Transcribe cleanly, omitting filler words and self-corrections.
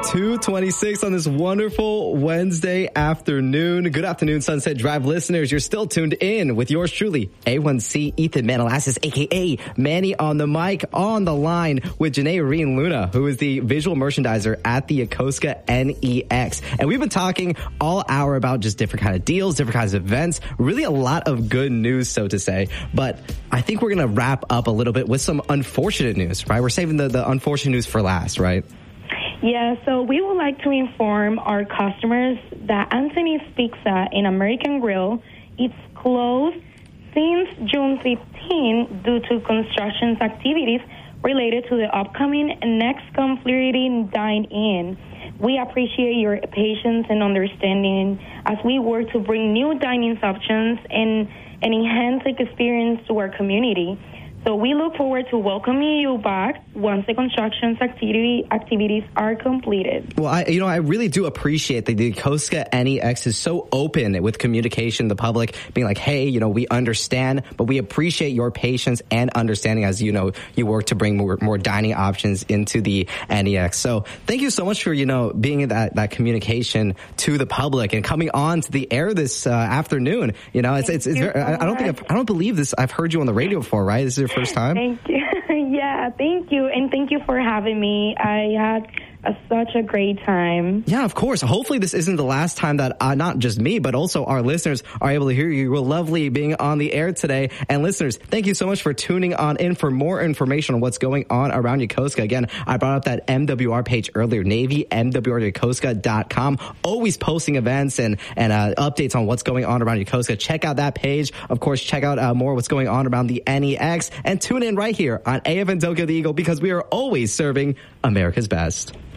2:26 on this wonderful Wednesday afternoon. Good afternoon, Sunset Drive listeners. You're still tuned in with yours truly, A1C Ethan Manalassis, a.k.a. Manny on the mic, on the line with Janae Reen Luna, who is the visual merchandiser at the Yokosuka NEX. And we've been talking all hour about just different kind of deals, different kinds of events, really a lot of good news, so to say. But I think we're going to wrap up a little bit with some unfortunate news, right? We're saving the unfortunate news for last, right? Yeah, so we would like to inform our customers that Anthony's Pizza in American Grill is closed since June 15 due to construction activities related to the upcoming NextCon Flirting Dine-In. We appreciate your patience and understanding as we work to bring new dining options and enhance the experience to our community. So we look forward to welcoming you back once the construction activities are completed. Well, I really do appreciate that the Yokosuka NEX is so open with communication to the public, being like, hey, we understand, but we appreciate your patience and understanding as, you work to bring more dining options into the NEX. So thank you so much for, being that communication to the public and coming on to the air this afternoon. It's very, I don't believe this. I've heard you on the radio before, right? This is your first time? Thank you. Yeah, thank you. And thank you for having me. I had such a great time. Yeah, of course. Hopefully this isn't the last time that not just me, but also our listeners are able to hear you. We're lovely being on the air today. And listeners, thank you so much for tuning on in for more information on what's going on around Yokosuka. Again, I brought up that MWR page earlier, Navy, MWRYokosuka.com. Always posting events and updates on what's going on around Yokosuka. Check out that page. Of course, check out more what's going on around the NEX. And tune in right here on AFN Tokyo the Eagle because we are always serving America's best.